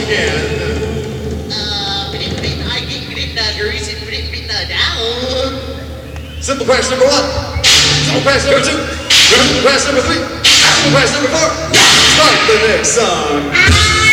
again. Simple question number one. Simple question number two. Simple question number three. Simple question number four. Start the next song.